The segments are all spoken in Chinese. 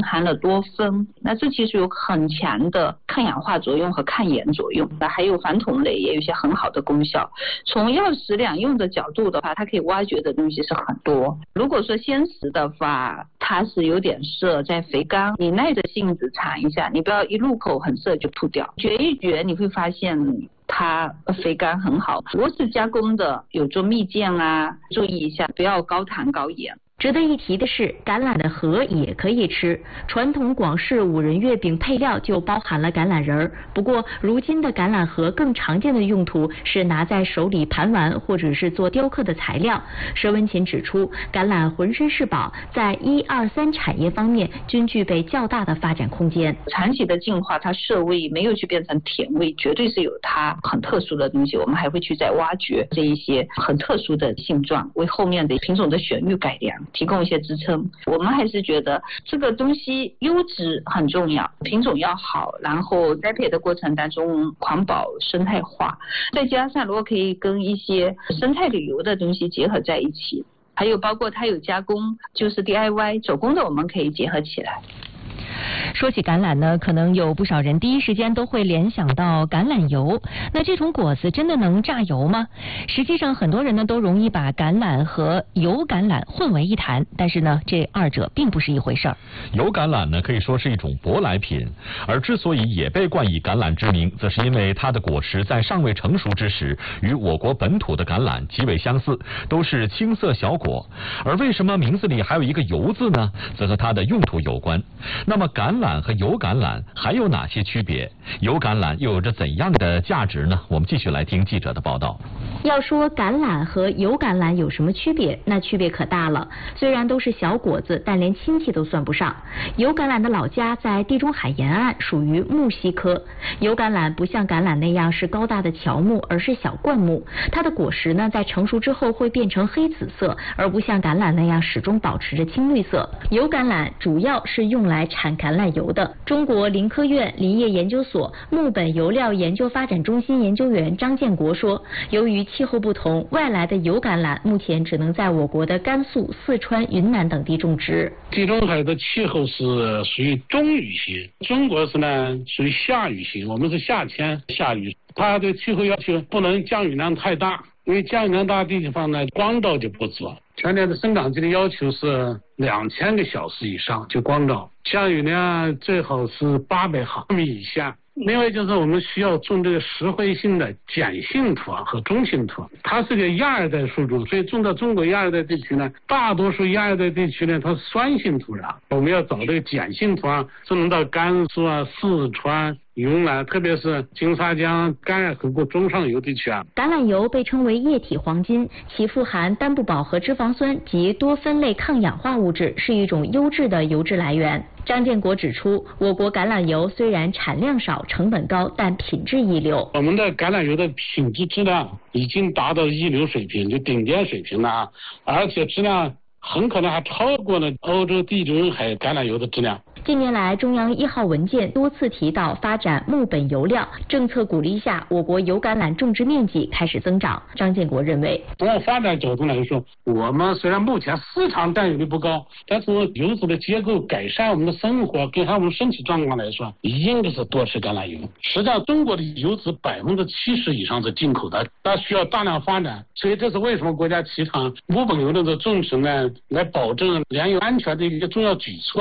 含了多酚，那这其实有很强的抗氧化作用和抗炎作用，那还有黄酮类也有一些很好的功效。从药食两用的角度的话，它可以挖掘的东西是很多。如果说鲜食的话，它是有点涩，在肥甘，你耐着性子尝一下，你不要一入口很涩就吐掉，嚼一嚼你会发现它肥甘很好。如果是加工的，有做蜜饯啊，注意一下不要高糖高盐。 值得一提的是，橄榄的核也可以吃。传统广式五仁月饼配料就包含了橄榄仁儿。不过，如今的橄榄核更常见的用途是拿在手里盘玩，或者是做雕刻的材料。佘文琴指出，橄榄浑身是宝，在1、2、3产业方面均具备较大的发展空间。 长期的进化，它涩味没有去变成甜味，绝对是有它很特殊的东西。我们还会去再挖掘这一些很特殊的性状，为后面的品种的选育改良提供一些支撑。我们还是觉得这个东西优质很重要，品种要好，然后栽培的过程当中环保生态化，再加上如果可以跟一些生态旅游的东西结合在一起，还有包括它有加工，就是 DIY 手工的，我们可以结合起来。 说起橄榄呢，可能有不少人第一时间都会联想到橄榄油。那这种果子真的能榨油吗？实际上，很多人呢都容易把橄榄和油橄榄混为一谈，但是呢，这二者并不是一回事儿。 油橄榄呢可以说是一种舶来品，而之所以也被冠以橄榄之名，则是因为它的果实在尚未成熟之时，与我国本土的橄榄极为相似，都是青色小果。而为什么名字里还有一个油字呢？则和它的用途有关。那么橄榄和油橄榄还有哪些区别？油橄榄又有着怎样的价值呢？我们继续来听记者的报道。 要说橄榄和油橄榄有什么区别，那区别可大了。虽然都是小果子，但连亲戚都算不上。油橄榄的老家在地中海沿岸，属于木犀科。油橄榄不像橄榄那样是高大的乔木，而是小灌木。它的果实呢，在成熟之后会变成黑紫色，而不像橄榄那样始终保持着青绿色。油橄榄主要是用来产橄榄油的。中国林科院林业研究所木本油料研究发展中心研究员张建国说，由于气候不同，外来的油橄榄目前只能在我国的甘肃、四川、云南等地种植。 地中海的气候是属于中雨型，中国是呢属于夏雨型，我们是夏天下雨。它对气候要求不能降雨量太大，因为降雨量大的地方呢，光照就不足。全年的生长期的要求是2000个小时以上，就光照，降雨量最好是800毫米以下。另外就是我们需要种这个石灰性的碱性土和中性土，它是个亚热带树种，所以种到中国亚热带地区呢，大多数亚热带地区呢，它是酸性土壤。我们要找这个碱性土壤，种到甘肃啊、四川、云南，特别是金沙江、甘尔河谷中上游地区啊。 橄榄油被称为液体黄金，其富含单不饱和脂肪酸及多酚类抗氧化物质，是一种优质的油脂来源。张建国指出，我国橄榄油虽然产量少、成本高，但品质一流。 我们的橄榄油的品质质量已经达到一流水平，就顶尖水平了啊！而且质量很可能还超过了欧洲地中海橄榄油的质量。 近年来，中央1号文件多次提到发展木本油料，政策鼓励下，我国油橄榄种植面积开始增长。张建国认为， 从发展角度来说，我们虽然目前市场占有率不高，但是油脂的结构改善我们的生活，改善我们身体状况来说，应该是多吃橄榄油。实际上，中国的油脂70%以上是进口的，它需要大量发展，所以这是为什么国家提倡木本油的种植呢，来保证粮油安全的一个重要举措。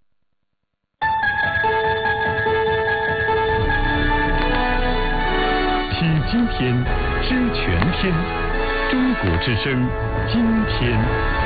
听今天，知全天，中国之声，今天。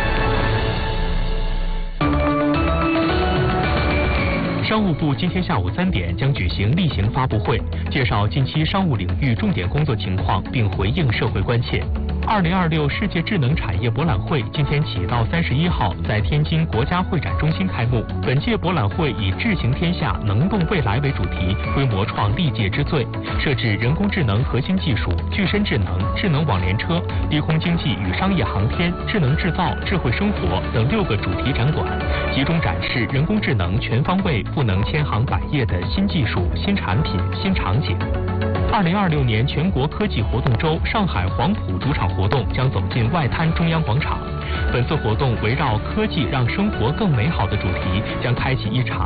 商务部今天下午3点将举行例行发布会，介绍近期商务领域重点工作情况，并回应社会关切。2026世界智能产业博览会今天起到31号在天津国家会展中心开幕。本届博览会以智行天下、能动未来为主题，规模创历届之最，设置人工智能核心技术、具身智能、智能网联车、低空经济与商业航天、智能制造、智慧生活等6个主题展馆，集中展示人工智能全方位不能千行百业的新技术、新产品、新场景。2026年全国科技活动周上海黄埔主场活动将走进外滩中央广场。本次活动围绕科技让生活更美好的主题，将开启一场